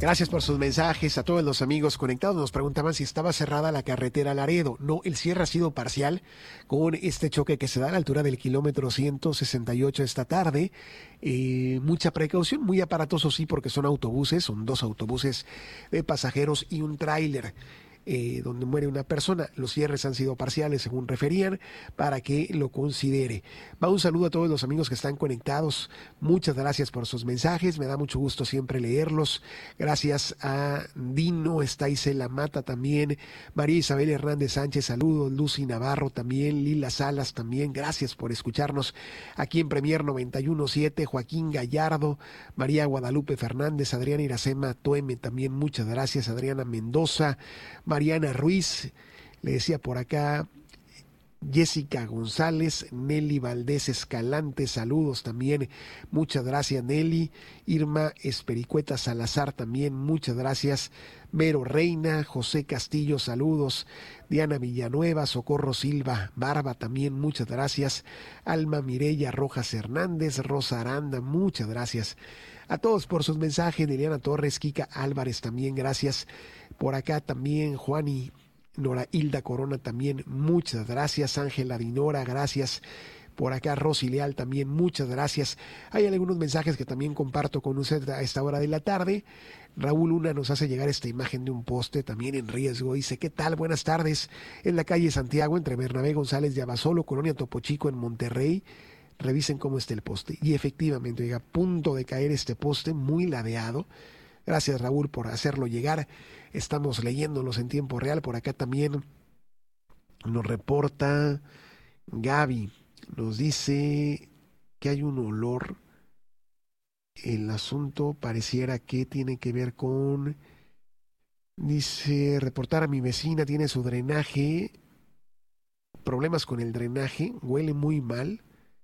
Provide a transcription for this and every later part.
Gracias por sus mensajes a todos los amigos conectados. Nos preguntaban si estaba cerrada la carretera Laredo. No, el cierre ha sido parcial con este choque que se da a la altura del kilómetro 168 esta tarde. Mucha precaución, muy aparatoso sí, porque son autobuses, son 2 autobuses de pasajeros y un tráiler. Donde muere una persona. Los cierres han sido parciales, según referían, para que lo considere. Va un saludo a todos los amigos que están conectados. Muchas gracias por sus mensajes. Me da mucho gusto siempre leerlos. Gracias a Dino, está Isela Mata también. María Isabel Hernández Sánchez, saludos. Lucy Navarro también. Lila Salas también. Gracias por escucharnos aquí en Premier 91.7. Joaquín Gallardo, María Guadalupe Fernández, Adriana Iracema Tueme también. Muchas gracias. Adriana Mendoza, Mariana Ruiz, le decía por acá, Jessica González, Nelly Valdés Escalante, saludos también, muchas gracias Nelly. Irma Espericueta Salazar también, muchas gracias. Vero Reina, José Castillo, saludos. Diana Villanueva, Socorro Silva Barba también, muchas gracias. Alma Mireya Rojas Hernández, Rosa Aranda, muchas gracias a todos por sus mensajes. Liliana Torres, Kika Álvarez también, gracias. Por acá también Juani, Nora Hilda Corona también, muchas gracias. Ángela Dinora, gracias. Por acá Rosy Leal también, muchas gracias. Hay algunos mensajes que también comparto con usted a esta hora de la tarde. Raúl Luna nos hace llegar esta imagen de un poste también en riesgo. Dice, ¿qué tal? Buenas tardes. En la calle Santiago, entre Bernabé González de Abasolo, Colonia Topo Chico en Monterrey. Revisen cómo está el poste. Y efectivamente, llega a punto de caer este poste, muy ladeado. Gracias Raúl por hacerlo llegar. Estamos leyéndolos en tiempo real. Por acá también nos reporta Gaby. Nos dice que hay un olor. El asunto pareciera que tiene que ver con... Dice, reportar a mi vecina, tiene su drenaje. Problemas con el drenaje. Huele muy mal.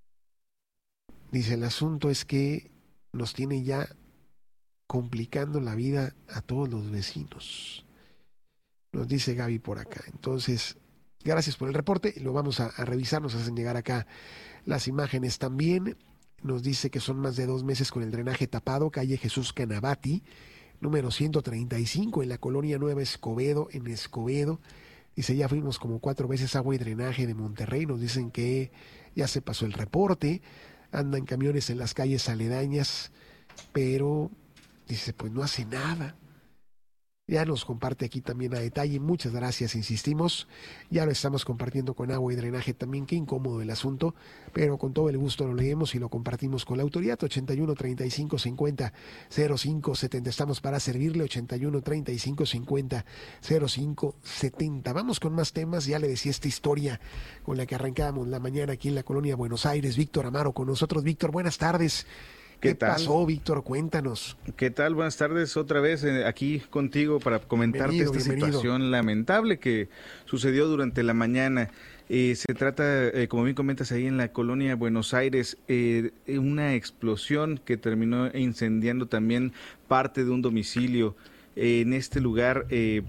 Dice, el asunto es que nos tiene ya complicando la vida a todos los vecinos. Nos dice Gaby por acá. Entonces, gracias por el reporte. Lo vamos a revisar. Nos hacen llegar acá las imágenes también. Nos dice que son más de 2 meses con el drenaje tapado. Calle Jesús Canavati, número 135, en la colonia Nueva Escobedo, en Escobedo. Dice, ya fuimos como 4 veces Agua y Drenaje de Monterrey. Nos dicen que ya se pasó el reporte. Andan camiones en las calles aledañas, pero dice, pues no hace nada. Ya nos comparte aquí también a detalle. Muchas gracias, insistimos. Ya lo estamos compartiendo con Agua y Drenaje también. Qué incómodo el asunto, pero con todo el gusto lo leemos y lo compartimos con la autoridad. 81 35 50 05 70. Estamos para servirle. 81 35 50 05 70. Vamos con más temas. Ya le decía esta historia con la que arrancábamos la mañana aquí en la colonia Buenos Aires. Víctor Amaro con nosotros. Víctor, buenas tardes. ¿Qué pasó, Víctor? Cuéntanos. ¿Qué tal? Buenas tardes otra vez aquí contigo para comentarte esta situación lamentable que sucedió durante la mañana. Se trata, como bien comentas, ahí en la colonia Buenos Aires, una explosión que terminó incendiando también parte de un domicilio. En este lugar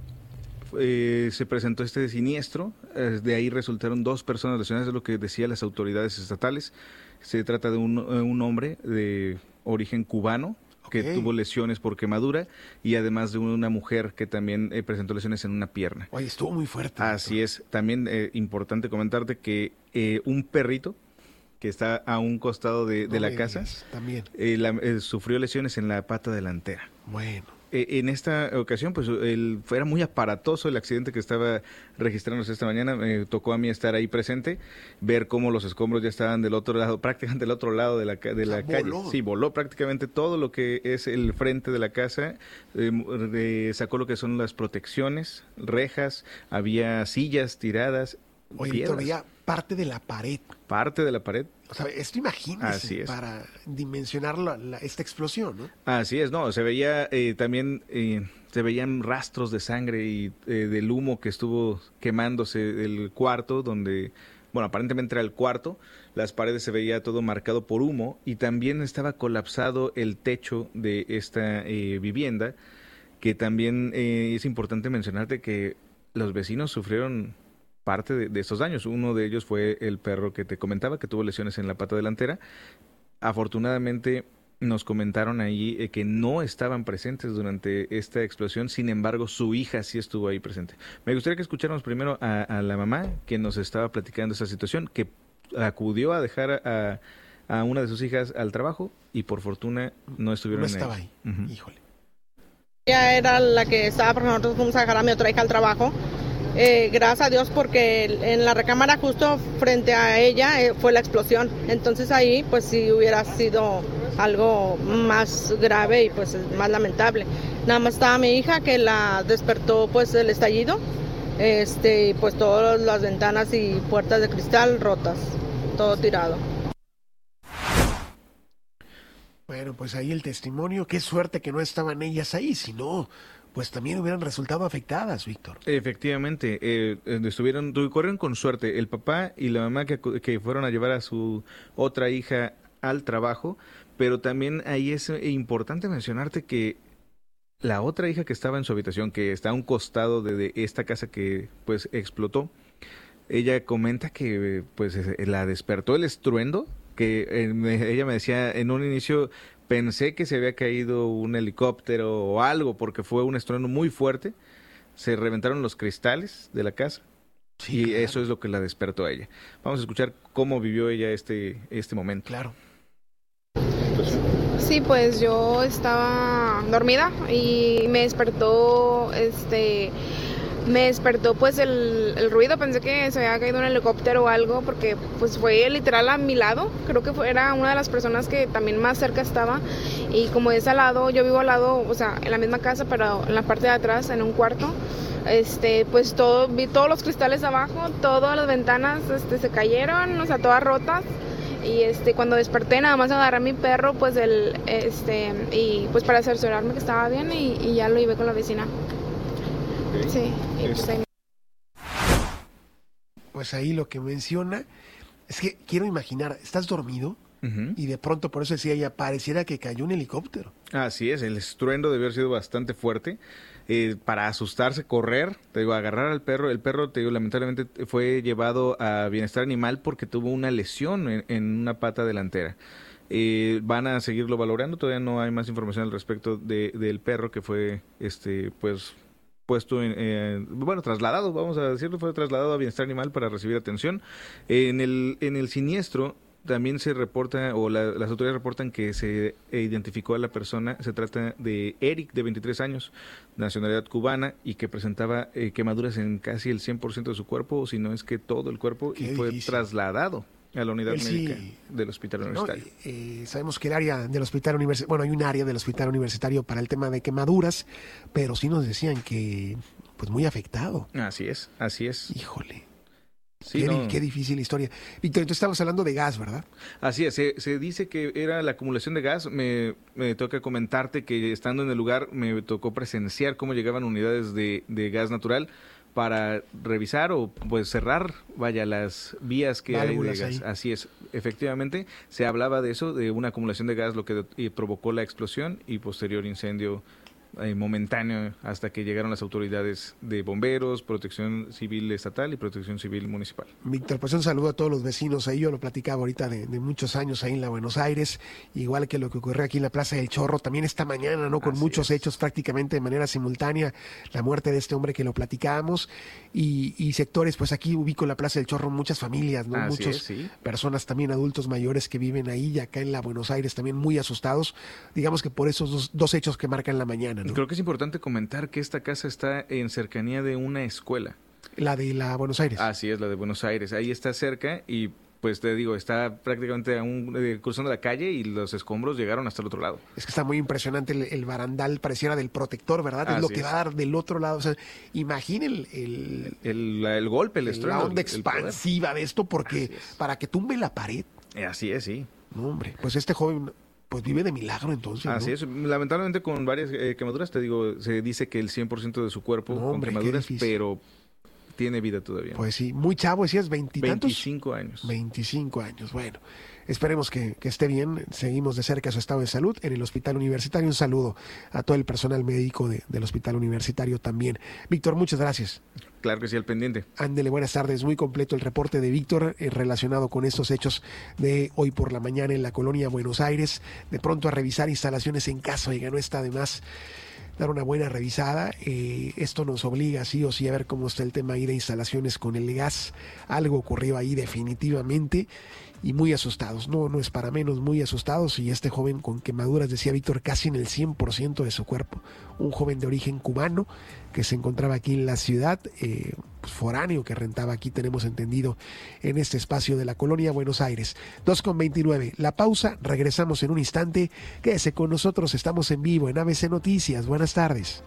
se presentó este siniestro, de ahí resultaron 2 personas lesionadas, es lo que decían las autoridades estatales. Se trata de un hombre de origen cubano que tuvo lesiones por quemadura y además de una mujer que también presentó lesiones en una pierna. Oye, estuvo muy fuerte. Así es. También importante comentarte que un perrito que está a un costado de la casa también sufrió lesiones en la pata delantera. Bueno. En esta ocasión, pues era muy aparatoso el accidente que estaba registrándose esta mañana. Me tocó a mí estar ahí presente, ver cómo los escombros ya estaban del otro lado, prácticamente del otro lado de la calle. Voló. Sí, voló prácticamente todo lo que es el frente de la casa. Sacó lo que son las protecciones, rejas, había sillas tiradas. Oye, todavía parte de la pared. Parte de la pared. O sea, esto imagínese para dimensionar esta explosión, ¿no? Así es, no, se veía también, se veían rastros de sangre y del humo que estuvo quemándose del cuarto donde, bueno, aparentemente era el cuarto, las paredes se veía todo marcado por humo y también estaba colapsado el techo de esta vivienda, que también es importante mencionarte que los vecinos sufrieron parte de estos daños. Uno de ellos fue el perro que te comentaba, que tuvo lesiones en la pata delantera. Afortunadamente, nos comentaron ahí que no estaban presentes durante esta explosión, sin embargo su hija sí estuvo ahí presente. Me gustaría que escucháramos primero a la mamá que nos estaba platicando esa situación, que acudió a dejar a una de sus hijas al trabajo y por fortuna no estuvieron no estaba ahí. Híjole. Ella era la que estaba, porque nosotros fuimos a dejar a mi otra hija al trabajo. Gracias a Dios, porque en la recámara justo frente a ella fue la explosión. Entonces ahí pues sí hubiera sido algo más grave y pues más lamentable. Nada más estaba mi hija que la despertó pues el estallido. Pues todas las ventanas y puertas de cristal rotas, todo tirado. Bueno, pues ahí el testimonio. Qué suerte que no estaban ellas ahí, si no, pues también hubieran resultado afectadas, Víctor. Efectivamente, corrieron con suerte el papá y la mamá que fueron a llevar a su otra hija al trabajo, pero también ahí es importante mencionarte que la otra hija que estaba en su habitación, que está a un costado de esta casa que pues explotó, ella comenta que pues la despertó el estruendo, que ella me decía en un inicio pensé que se había caído un helicóptero o algo porque fue un estruendo muy fuerte, se reventaron los cristales de la casa y claro, eso es lo que la despertó a ella. Vamos a escuchar cómo vivió ella este momento. Claro. Sí, pues yo estaba dormida y me despertó pues el ruido. Pensé que se había caído un helicóptero o algo porque pues fue literal a mi lado. Creo que era una de las personas que también más cerca estaba, y como es al lado, yo vivo al lado, o sea, en la misma casa pero en la parte de atrás, en un cuarto. Pues vi todos los cristales abajo, todas las ventanas se cayeron, o sea, todas rotas. Y cuando desperté nada más agarré a mi perro, pues y pues para cerciorarme que estaba bien, y ya lo llevé con la vecina. Okay. Sí, y pues ahí lo que menciona es que quiero imaginar, estás dormido y de pronto, por eso decía ella, pareciera que cayó un helicóptero. Así es, el estruendo debió haber sido bastante fuerte. Para asustarse, correr, te digo, agarrar al perro. El perro, te digo, lamentablemente fue llevado a Bienestar Animal porque tuvo una lesión en una pata delantera. Van a seguirlo valorando, todavía no hay más información al respecto del perro que fue, pues, puesto trasladado, vamos a decirlo, fue trasladado a Bienestar Animal para recibir atención. En el siniestro también se reporta, o las autoridades reportan que se identificó a la persona. Se trata de Eric, de 23 años, nacionalidad cubana, y que presentaba quemaduras en casi el 100% de su cuerpo, o si no es que todo el cuerpo, y fue trasladado a la unidad médica del hospital universitario. Sabemos que el área del hospital universitario, bueno, hay un área del hospital universitario para el tema de quemaduras, pero sí nos decían que, pues, muy afectado. Así es. Híjole. Sí, qué difícil historia. Víctor, entonces estamos hablando de gas, ¿verdad? Así es, se dice que era la acumulación de gas. Me toca comentarte que estando en el lugar me tocó presenciar cómo llegaban unidades de gas natural para revisar o pues cerrar, las vías que válvulas hay de gas. Ahí. Así es, efectivamente, se hablaba de eso, de una acumulación de gas, lo que provocó la explosión y posterior incendio momentáneo hasta que llegaron las autoridades de bomberos, protección civil estatal y protección civil municipal. Víctor, pues un saludo a todos los vecinos ahí. Yo lo platicaba ahorita de muchos años ahí en la Buenos Aires, igual que lo que ocurrió aquí en la Plaza del Chorro, también esta mañana, ¿no? Con así muchos hechos prácticamente de manera simultánea, la muerte de este hombre que lo platicábamos, y sectores, pues aquí ubico la Plaza del Chorro, muchas familias, ¿no? Muchas personas también, adultos mayores que viven ahí, y acá en la Buenos Aires también muy asustados, digamos que por esos dos hechos que marcan la mañana, ¿no? Creo que es importante comentar que esta casa está en cercanía de una escuela. La de la Buenos Aires. Así es, la de Buenos Aires. Ahí está cerca y pues te digo, está prácticamente cruzando la calle y los escombros llegaron hasta el otro lado. Es que está muy impresionante el barandal, pareciera del protector, ¿verdad? Es lo que va a dar del otro lado. O sea, imaginen el golpe, el estruendo. La onda expansiva de esto, porque para que tumbe la pared. Así es, sí. No, hombre, pues este joven pues vive de milagro entonces, ¿no? Así es, lamentablemente con varias quemaduras, te digo, se dice que el 100% de su cuerpo con quemaduras, pero tiene vida todavía. Pues sí, muy chavo, decías, 20 y tantos. 25 años. 25 años, bueno. esperemos que esté bien. Seguimos de cerca su estado de salud en el Hospital Universitario. Un saludo a todo el personal médico del Hospital Universitario también. Víctor, muchas gracias. Claro que sí, al pendiente. Ándele, buenas tardes. Muy completo el reporte de Víctor relacionado con estos hechos de hoy por la mañana en la colonia Buenos Aires. De pronto a revisar instalaciones en caso, y no está de más dar una buena revisada. Esto nos obliga sí o sí a ver cómo está el tema ahí de instalaciones con el gas. Algo ocurrió ahí definitivamente. Y muy asustados, no es para menos, muy asustados. Y este joven con quemaduras, decía Víctor, casi en el 100% de su cuerpo. Un joven de origen cubano que se encontraba aquí en la ciudad, foráneo, que rentaba aquí, tenemos entendido, en este espacio de la colonia Buenos Aires. 2:29, la pausa, regresamos en un instante. Quédese con nosotros, estamos en vivo en ABC Noticias. Buenas tardes.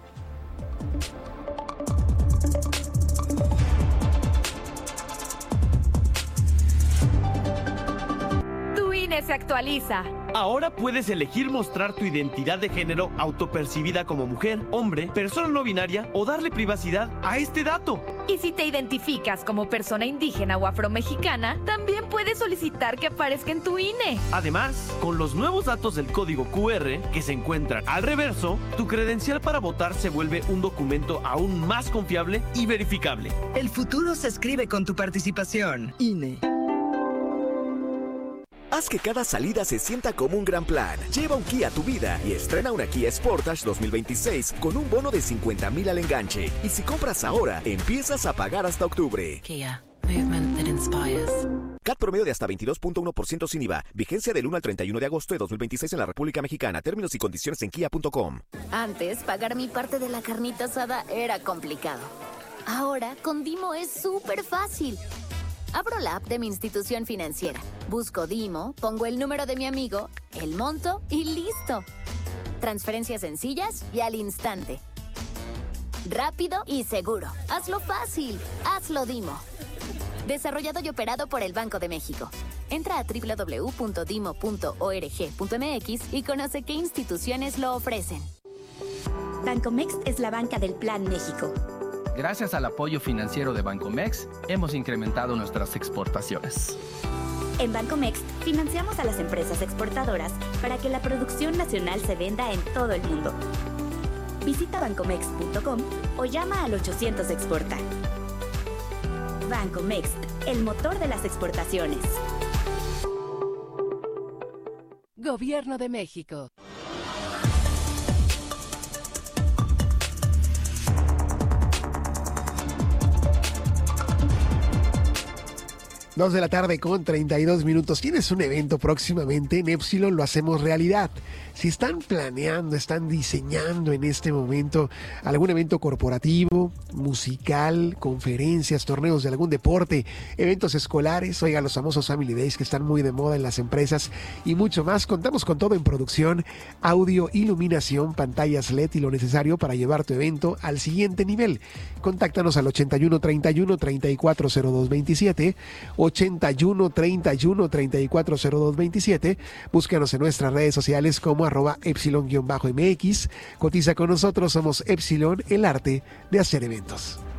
Se actualiza. Ahora puedes elegir mostrar tu identidad de género autopercibida como mujer, hombre, persona no binaria o darle privacidad a este dato. Y si te identificas como persona indígena o afromexicana, también puedes solicitar que aparezca en tu INE. Además, con los nuevos datos del código QR que se encuentran al reverso, tu credencial para votar se vuelve un documento aún más confiable y verificable. El futuro se escribe con tu participación. INE. Haz que cada salida se sienta como un gran plan. Lleva un Kia a tu vida y estrena una Kia Sportage 2026 con un bono de 50,000 al enganche. Y si compras ahora, empiezas a pagar hasta octubre. Kia, movement that inspires. CAT promedio de hasta 22.1% sin IVA. Vigencia del 1 al 31 de agosto de 2026 en la República Mexicana. Términos y condiciones en kia.com. Antes, pagar mi parte de la carnita asada era complicado. Ahora, con Dimo es súper fácil. Abro la app de mi institución financiera, busco Dimo, pongo el número de mi amigo, el monto y listo. Transferencias sencillas y al instante. Rápido y seguro. Hazlo fácil. Hazlo Dimo. Desarrollado y operado por el Banco de México. Entra a www.dimo.org.mx y conoce qué instituciones lo ofrecen. Bancomext es la banca del Plan México. Gracias al apoyo financiero de Bancomext, hemos incrementado nuestras exportaciones. En Bancomext, financiamos a las empresas exportadoras para que la producción nacional se venda en todo el mundo. Visita bancomext.com o llama al 800 Exporta. Bancomext, el motor de las exportaciones. Gobierno de México. Dos de la tarde con 32 minutos. Tienes un evento próximamente en Epsilon, lo hacemos realidad. Si están planeando, están diseñando en este momento algún evento corporativo, musical, conferencias, torneos de algún deporte, eventos escolares, oiga, los famosos Family Days que están muy de moda en las empresas y mucho más, contamos con todo en producción, audio, iluminación, pantallas LED y lo necesario para llevar tu evento al siguiente nivel. Contáctanos al 81 31 34 02 27, 81 31 34 02 27. Búscanos en nuestras redes sociales como @Epsilon-MX. Cotiza con nosotros, somos Epsilon, el arte de hacer eventos.